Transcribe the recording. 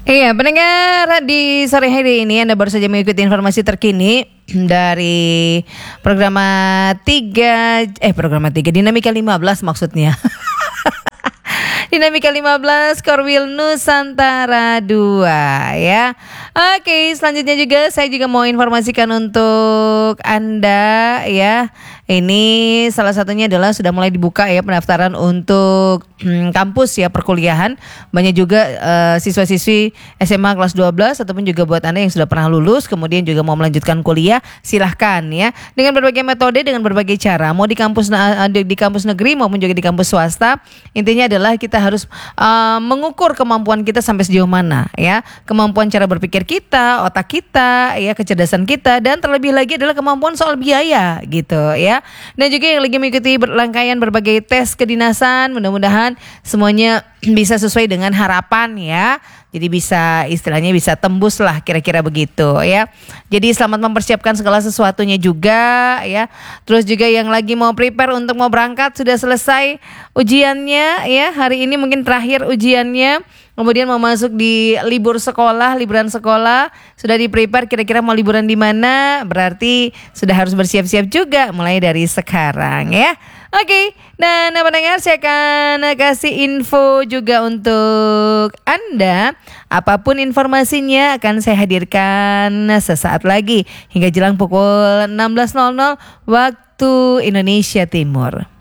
Iya, pendengar, di sore hari ini Anda baru saja mengikuti informasi terkini dari program 3 Dinamika 15 maksudnya. Dinamika 15 Korwil Nusantara 2 ya. Oke, selanjutnya juga saya juga mau informasikan untuk Anda ya. Ini salah satunya adalah sudah mulai dibuka ya pendaftaran untuk kampus ya perkuliahan. Banyak juga siswa-siswi SMA kelas 12 ataupun juga buat Anda yang sudah pernah lulus kemudian juga mau melanjutkan kuliah, silahkan ya. Dengan berbagai metode, dengan berbagai cara. Mau di kampus negeri maupun juga di kampus swasta. Intinya adalah kita harus mengukur kemampuan kita sampai sejauh mana ya. Kemampuan cara berpikir kita, otak kita, ya kecerdasan kita, dan terlebih lagi adalah kemampuan soal biaya gitu ya. Dan juga yang lagi mengikuti rangkaian berbagai tes kedinasan, mudah-mudahan semuanya bisa sesuai dengan harapan ya. Jadi istilahnya bisa tembus lah kira-kira begitu ya. Jadi selamat mempersiapkan segala sesuatunya juga ya. Terus juga yang lagi mau prepare untuk mau berangkat sudah selesai ujiannya ya. Hari ini mungkin terakhir ujiannya. Kemudian mau masuk di liburan sekolah, sudah di prepare kira-kira mau liburan di mana, berarti sudah harus bersiap-siap juga mulai dari sekarang ya. Oke, dan pendengar saya akan kasih info juga untuk Anda. Apapun informasinya akan saya hadirkan sesaat lagi hingga jelang pukul 16.00 waktu Indonesia Timur.